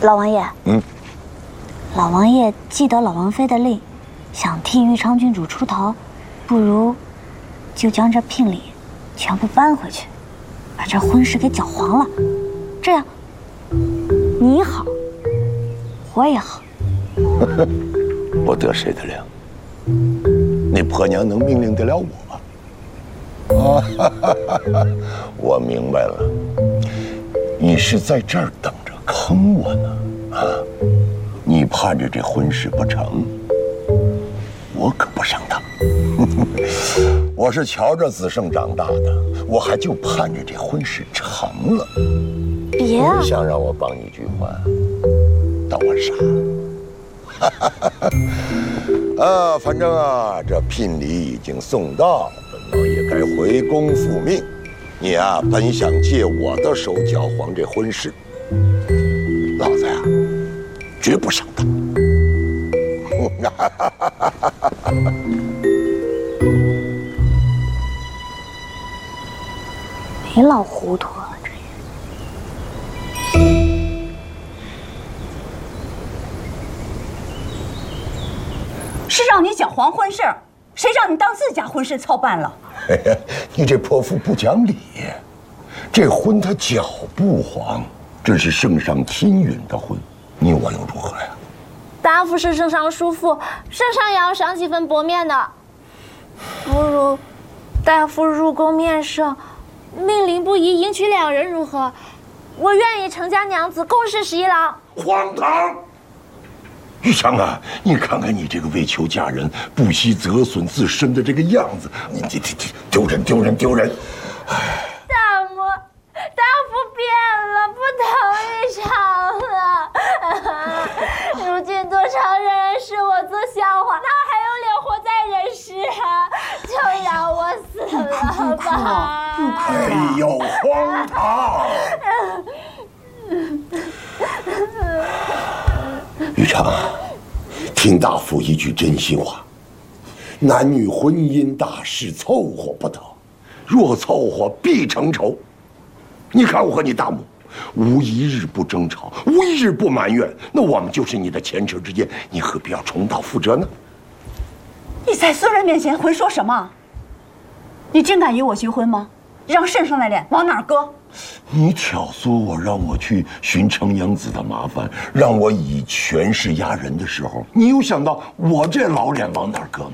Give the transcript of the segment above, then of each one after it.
老王爷，老王爷既得老王妃的令，想替豫昌郡主出头，不如就将这聘礼全部搬回去，把这婚事给搅黄了。这样，你好，我也好。 我得谁的令？你婆娘能命令得了我？我明白了，你是在这儿等着坑我呢啊！你盼着这婚事不成，我可不上当。我是瞧着子胜长大的，我还就盼着这婚事成了。 别啊！ 你想让我帮你拒婚，当我傻？反正啊，这聘礼已经送到，本王也该回宫复命。你啊，本想借我的手搅黄这婚事，老子呀，绝不上当。 没老糊涂了，这是让你搅黄婚事，谁让你当自家婚事操办了？ 哎呀，你这泼妇不讲理！这婚他搅不黄，这是圣上亲允的婚，你我又如何呀？ 大夫是圣上叔父，圣上也要赏几分薄面的。不如大夫入宫面圣，命令不宜迎娶2人如何？我愿意成家娘子，共侍11郎。 荒唐！玉强啊，你看看你这个为求佳人不惜折损自身的这个样子，你这丢人丢人丢人！哎， 大夫变了，不同意场了。如今多少人视我做笑话，哪还有脸活在人世啊？就让我死了吧！ 哎呦，荒唐！玉成，听大夫一句真心话，男女婚姻大事凑合不得，若凑合必成仇。你看我和你大母，无一日不争吵，无一日不埋怨，那我们就是你的前车之鉴，你何必要重蹈覆辙呢？ 你在孙人面前混说什么？你真敢与我拒婚吗？让圣上的脸往哪儿搁？ 你挑唆我，让我去寻程阳子的麻烦，让我以权势压人的时候，你有想到我这老脸往哪儿搁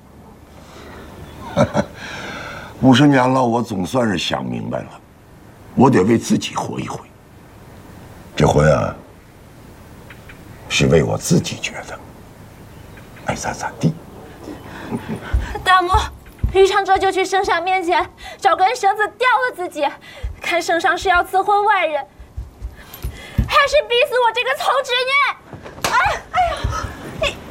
吗？50年了，我总算是想明白了，我得为自己活一回。这婚啊，是为我自己觉得，爱咋咋地。 大母，豫昌这就去圣上面前找根绳子吊了自己，看圣上是要赐婚外人，还是逼死我这个从侄女？哎呀，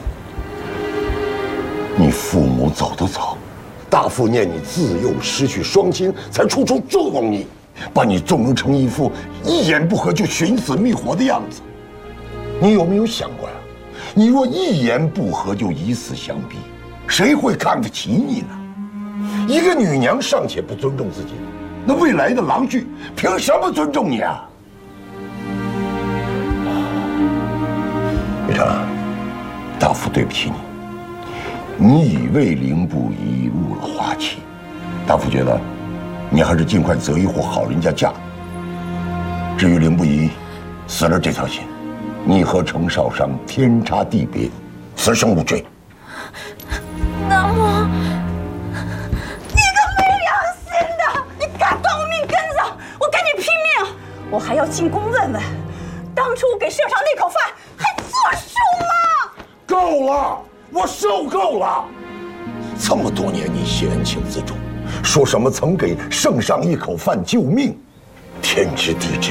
你父母走得早，大夫念你自幼失去双亲，才处处纵容你，把你纵容成一副一言不合就寻死觅活的样子。你有没有想过呀？你若一言不合就以死相逼，谁会看得起你呢？一个女娘尚且不尊重自己，那未来的郎婿凭什么尊重你啊？玉成，大夫对不起你，你已为凌不疑误了花期。大夫觉得，你还是尽快择一户好人家嫁。至于凌不疑，死了这条心，你和程少商天差地别，此生无罪。 大母。 我还要进宫问问，当初给圣上那口饭还作数吗？ 够了，我受够了！这么多年你闲情自重，说什么曾给圣上一口饭救命，天知地知。